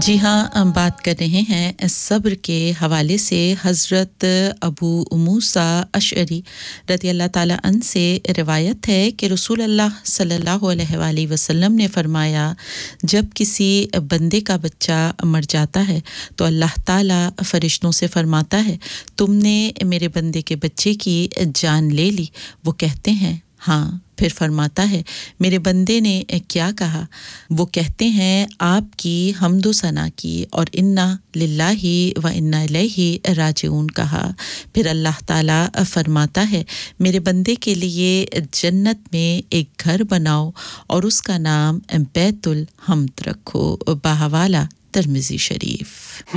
जी हाँ, हम बात कर रहे हैं सब्र के हवाले से। हज़रत अबू मूसा अशअरी रज़ियल्लाहु ताला अन्हु से रिवायत है कि रसूल अल्लाह सल्लल्लाहु अलैहि वसल्लम ने फरमाया, जब किसी बंदे का बच्चा मर जाता है तो अल्लाह ताला फरिश्तों से फरमाता है, तुमने मेरे बंदे के बच्चे की जान ले ली? वो कहते हैं हाँ। फिर फरमाता है, मेरे बंदे ने क्या कहा? वो कहते हैं, आपकी हम्दो सना की और इन्ना लिल्लाही व इन्ना इलैहि राजिऊन कहा। फिर अल्लाह ताला फरमाता है, मेरे बंदे के लिए जन्नत में एक घर बनाओ और उसका नाम बैतुल हम्द रखो। बाहवाला तिर्मिज़ी शरीफ।